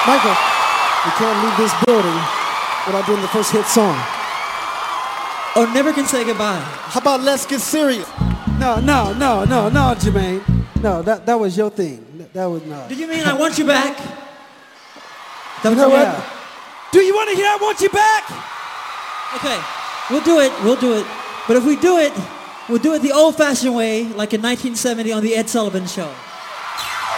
Michael, you can't leave this building without doing the first hit song. Oh, never can say goodbye. How about Let's Get Serious? No, Jermaine. No, that was your thing. That was not. Do you mean I want you back? You know what? Do you want to hear I Want You Back? Okay, we'll do it. But if we do it, we'll do it the old-fashioned way, like in 1970 on the Ed Sullivan Show.